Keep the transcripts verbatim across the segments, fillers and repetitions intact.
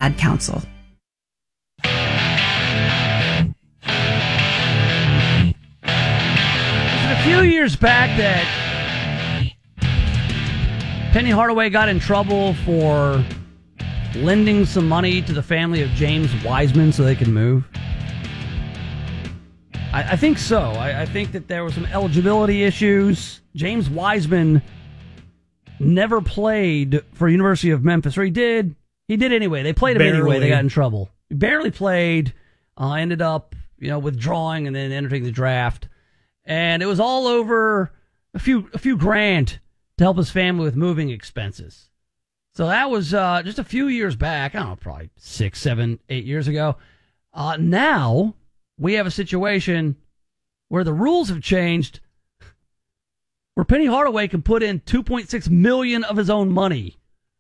Ad Council. A few years back that Penny Hardaway got in trouble for lending some money to the family of James Wiseman so they could move. I, I think so. I, I think that there were some eligibility issues. James Wiseman never played for University of Memphis, or he did. He did anyway. They played him Barely. anyway. They got in trouble. He barely played. Uh, ended up, you know, withdrawing and then entering the draft. And it was all over a few a few grand to help his family with moving expenses. So that was uh, just a few years back. I don't know, probably six, seven, eight years ago. Uh, now we have a situation where the rules have changed, where Penny Hardaway can put in two point six million dollars of his own money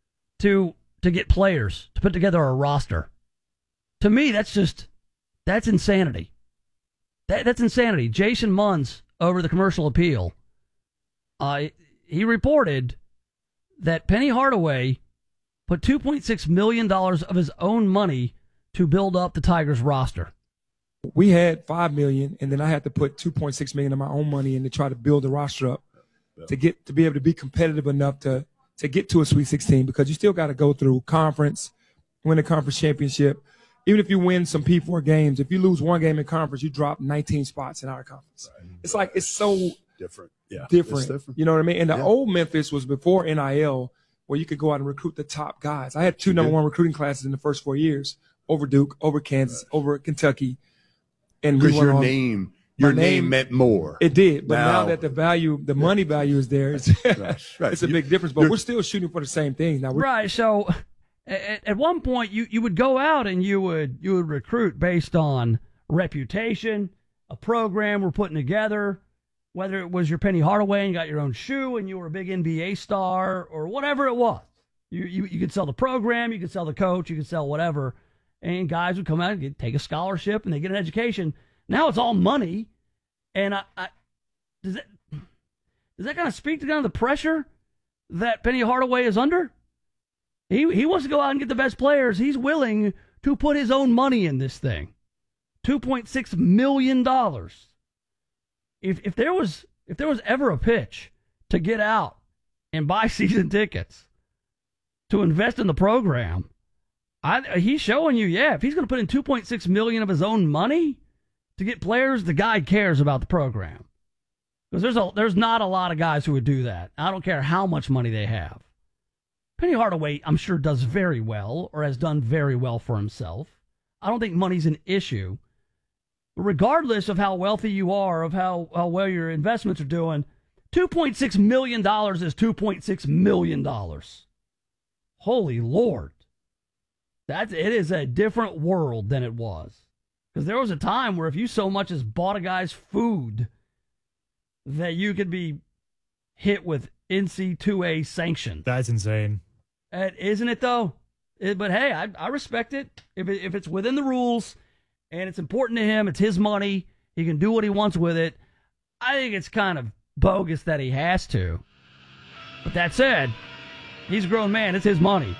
to to get players, to put together a roster. To me, that's just, that's insanity. That, that's insanity. Jason Munz, over the Commercial Appeal, uh, he reported that Penny Hardaway put two point six million dollars of his own money to build up the Tigers roster. We had five million dollars, and then I had to put two point six million dollars of my own money in to try to build the roster up to get to be able to be competitive enough to to get to a Sweet sixteen, because you still got to go through conference, win a conference championship. Even if you win some P four games, if you lose one game in conference, you drop nineteen spots in our conference. Right. It's like, it's so different. Yeah. Different. different. You know what I mean? And the yeah. old Memphis was before N I L, where you could go out and recruit the top guys. I had two number one recruiting classes in the first four years, over Duke, over Kansas, right. over Kentucky. And because we went your on, name, your name, name meant more. It did. But now, now that the value, the yeah. money value is there, it's, right. Right. it's a big difference. But we're still shooting for the same things. Now we're, right. So at, at one point, you, you would go out and you would you would recruit based on reputation, a program we're putting together, whether it was your Penny Hardaway and you got your own shoe and you were a big N B A star or whatever it was. You, you, you could sell the program, you could sell the coach, you could sell whatever. And guys would come out and get, take a scholarship and they get an education. Now it's all money. And I, I does that does that kind of speak to kind of the pressure that Penny Hardaway is under? He he wants to go out and get the best players. He's willing to put his own money in this thing. two point six million dollars. If if there was if there was ever a pitch to get out and buy season tickets, to invest in the program, I, he's showing you, yeah, if he's going to put in two point six million dollars of his own money to get players, the guy cares about the program. Because there's a there's not a lot of guys who would do that. I don't care how much money they have. Penny Hardaway, I'm sure, does very well or has done very well for himself. I don't think money's an issue. Regardless of how wealthy you are, of how, how well your investments are doing, two point six million dollars is two point six million dollars. Holy Lord. That's, it is a different world than it was. Because there was a time where if you so much as bought a guy's food, that you could be hit with N C double A sanction. That's insane. Uh, isn't it, though? It, but hey, I, I respect it. If, it. if it's within the rules and it's important to him, it's his money, he can do what he wants with it, I think it's kind of bogus that he has to. But that said, he's a grown man. It's his money.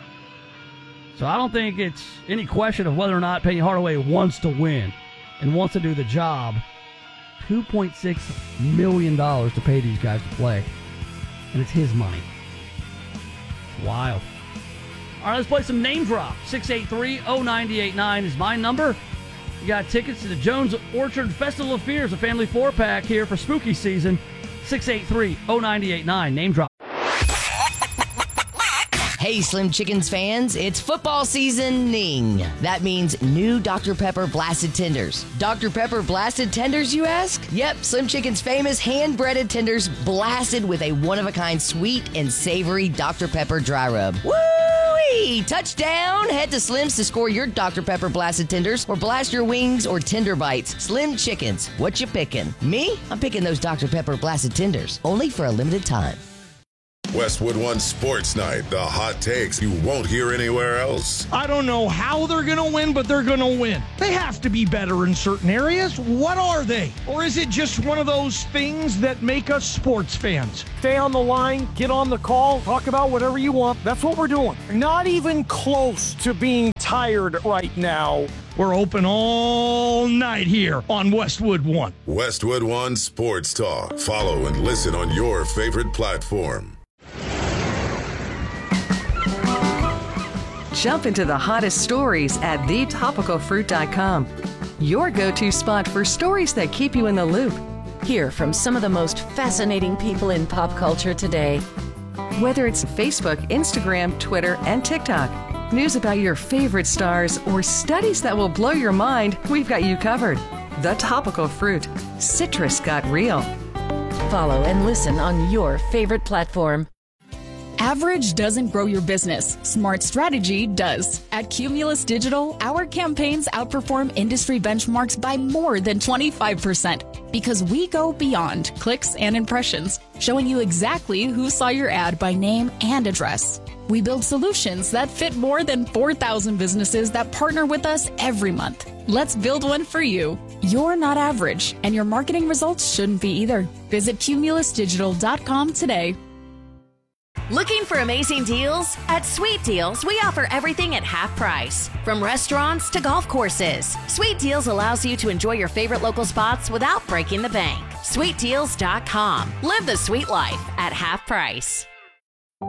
So I don't think it's any question of whether or not Penny Hardaway wants to win and wants to do the job. two point six million dollars to pay these guys to play. And it's his money. It's wild. All right, let's play some name drop. six eight three, oh nine eight nine is my number. You got tickets to the Jones Orchard Festival of Fears, a family four-pack here for spooky season. six eight three, oh nine eight nine. Name drop. Hey, Slim Chickens fans, it's football seasoning. That means new Doctor Pepper Blasted Tenders. Doctor Pepper Blasted Tenders, you ask? Yep, Slim Chicken's famous hand-breaded tenders blasted with a one-of-a-kind sweet and savory Doctor Pepper dry rub. Woo-wee! Touchdown! Head to Slim's to score your Doctor Pepper Blasted Tenders or blast your wings or tender bites. Slim Chickens, what you picking? Me? I'm picking those Doctor Pepper Blasted Tenders, only for a limited time. Westwood One Sports Night, the hot takes you won't hear anywhere else. I don't know how they're going to win, but they're going to win. They have to be better in certain areas. What are they? Or is it just one of those things that make us sports fans? Stay on the line, get on the call, talk about whatever you want. That's what we're doing. Not even close to being tired right now. We're open all night here on Westwood One. Westwood One Sports Talk. Follow and listen on your favorite platform. Jump into the hottest stories at the topical fruit dot com. Your go-to spot for stories that keep you in the loop. Hear from some of the most fascinating people in pop culture today. Whether it's Facebook, Instagram, Twitter, and TikTok, news about your favorite stars, or studies that will blow your mind, we've got you covered. The Topical Fruit. Citrus got real. Follow and listen on your favorite platform. Average doesn't grow your business. Smart strategy does. At Cumulus Digital, our campaigns outperform industry benchmarks by more than twenty-five percent because we go beyond clicks and impressions, showing you exactly who saw your ad by name and address. We build solutions that fit more than four thousand businesses that partner with us every month. Let's build one for you. You're not average, and your marketing results shouldn't be either. Visit cumulus digital dot com today. Looking for amazing deals? At Sweet Deals, we offer everything at half price. From restaurants to golf courses, Sweet Deals allows you to enjoy your favorite local spots without breaking the bank. sweet deals dot com. Live the sweet life at half price.